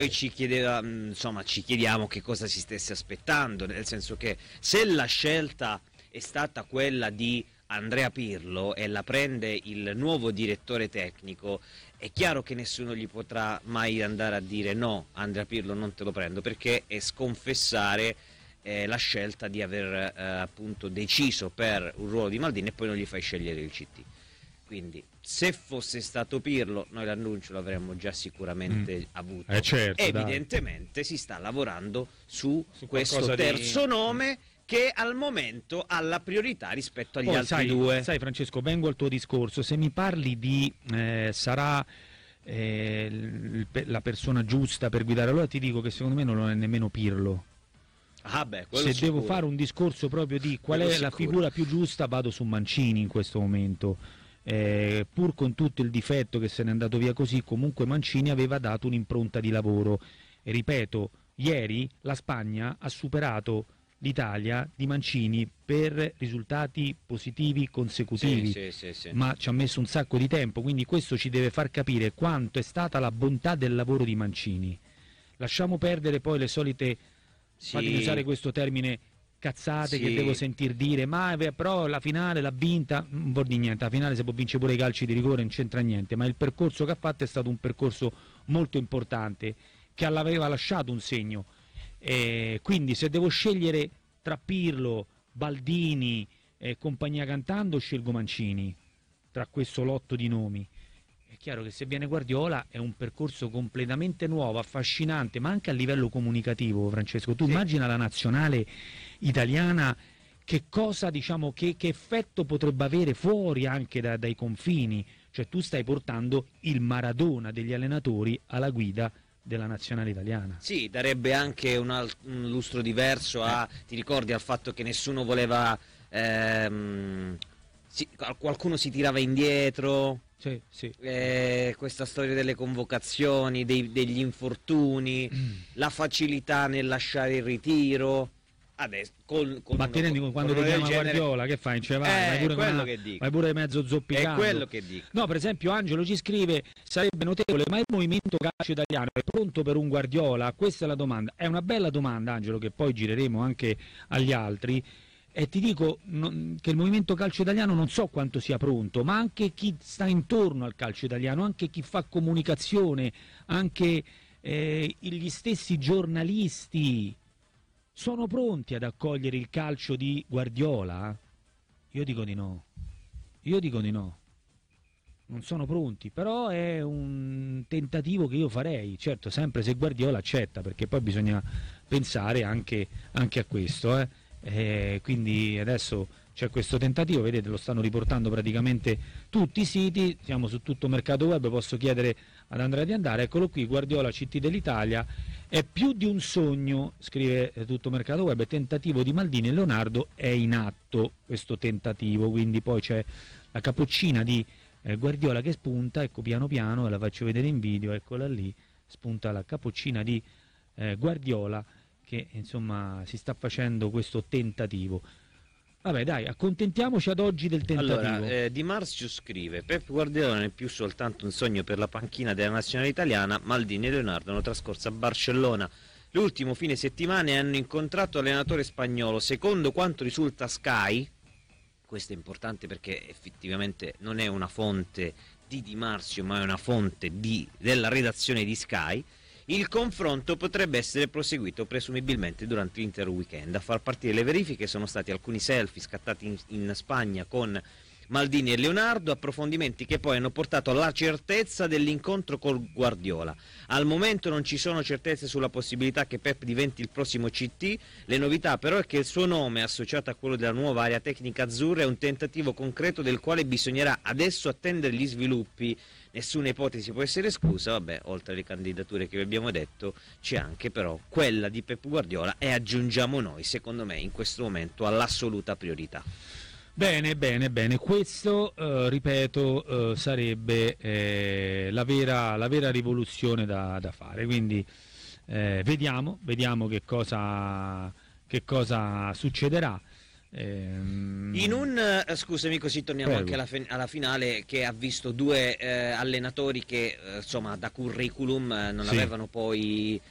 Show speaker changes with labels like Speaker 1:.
Speaker 1: ci chiediamo che cosa si stesse aspettando, nel senso che se la scelta è stata quella di Andrea Pirlo e la prende il nuovo direttore tecnico, è chiaro che nessuno gli potrà mai andare a dire no, Andrea Pirlo non te lo prendo, perché è sconfessare la scelta di aver appunto deciso per un ruolo di Maldini e poi non gli fai scegliere il CT. Quindi se fosse stato Pirlo noi l'annuncio l'avremmo già sicuramente avuto.
Speaker 2: Certo,
Speaker 1: evidentemente si sta lavorando su questo terzo nome che al momento ha la priorità rispetto agli altri due.
Speaker 2: Sai Francesco, vengo al tuo discorso, se mi parli di sarà la persona giusta per guidare, allora ti dico che secondo me non è nemmeno Pirlo. Se devo fare un discorso proprio di qual è la figura più giusta, vado su Mancini in questo momento. Pur con tutto il difetto che se n'è andato via così, comunque Mancini aveva dato un'impronta di lavoro e ripeto, ieri la Spagna ha superato l'Italia di Mancini per risultati positivi consecutivi,
Speaker 1: sì.
Speaker 2: ma ci ha messo un sacco di tempo, quindi questo ci deve far capire quanto è stata la bontà del lavoro di Mancini. Lasciamo perdere poi le solite, fatemi usare questo termine, cazzate che devo sentir dire, ma però la finale l'ha vinta, non vuol dire niente, la finale si può vincere pure i calci di rigore, non c'entra niente, ma il percorso che ha fatto è stato un percorso molto importante, che aveva lasciato un segno, quindi se devo scegliere tra Pirlo, Baldini e compagnia cantando, scelgo Mancini, tra questo lotto di nomi. È chiaro che se viene Guardiola è un percorso completamente nuovo, affascinante, ma anche a livello comunicativo, Francesco. Tu immagina la nazionale italiana, che cosa, diciamo, che effetto potrebbe avere fuori anche dai confini. Cioè tu stai portando il Maradona degli allenatori alla guida della nazionale italiana.
Speaker 1: Sì, darebbe anche un lustro diverso ti ricordi al fatto che nessuno voleva, qualcuno si tirava indietro.
Speaker 2: Sì.
Speaker 1: Questa storia delle convocazioni, degli infortuni, la facilità nel lasciare il ritiro. Adesso,
Speaker 2: ma ti rendi conto quando ti chiama Guardiola, che fai? Cioè, vai pure mezzo zoppicando.
Speaker 1: È quello che dico.
Speaker 2: No, per esempio Angelo ci scrive: sarebbe notevole, ma il movimento calcio italiano è pronto per un Guardiola? Questa è la domanda. È una bella domanda, Angelo, che poi gireremo anche agli altri. E ti dico che il movimento calcio italiano non so quanto sia pronto, ma anche chi sta intorno al calcio italiano, anche chi fa comunicazione, anche gli stessi giornalisti sono pronti ad accogliere il calcio di Guardiola? Io dico di no. Non sono pronti, però è un tentativo che io farei, certo sempre se Guardiola accetta, perché poi bisogna pensare anche a questo, quindi adesso c'è questo tentativo, vedete, lo stanno riportando praticamente tutti i siti, siamo su tutto Mercato Web, posso chiedere ad Andrea di andare, eccolo qui, Guardiola CT dell'Italia, è più di un sogno, scrive tutto Mercato Web, tentativo di Maldini e Leonardo, è in atto questo tentativo, quindi poi c'è la cappuccina di Guardiola che spunta, ecco piano piano, la faccio vedere in video, eccola lì, spunta la cappuccina di Guardiola, che insomma si sta facendo questo tentativo. Vabbè dai, accontentiamoci ad oggi del tentativo.
Speaker 1: Allora, Di Marzio scrive: Pep Guardiola non è più soltanto un sogno per la panchina della nazionale italiana, Maldini e Leonardo hanno trascorso a Barcellona l'ultimo fine settimana e hanno incontrato l'allenatore spagnolo. Secondo quanto risulta Sky, questo è importante perché effettivamente non è una fonte di Marzio ma è una fonte della redazione di Sky, il confronto potrebbe essere proseguito presumibilmente durante l'intero weekend. A far partire le verifiche sono stati alcuni selfie scattati in Spagna con Maldini e Leonardo, approfondimenti che poi hanno portato alla certezza dell'incontro col Guardiola. Al momento non ci sono certezze sulla possibilità che Pep diventi il prossimo CT, le novità però è che il suo nome, associato a quello della nuova area tecnica azzurra, è un tentativo concreto del quale bisognerà adesso attendere gli sviluppi. Nessuna ipotesi può essere esclusa, vabbè, oltre alle candidature che vi abbiamo detto c'è anche però quella di Pep Guardiola e aggiungiamo noi, secondo me in questo momento all'assoluta priorità.
Speaker 2: Bene, questo ripeto sarebbe la vera rivoluzione da fare, quindi vediamo che cosa succederà.
Speaker 1: In un, scusami, così torniamo
Speaker 2: Prego.
Speaker 1: anche alla finale, che ha visto due allenatori che insomma da curriculum non
Speaker 2: Sì.
Speaker 1: avevano poi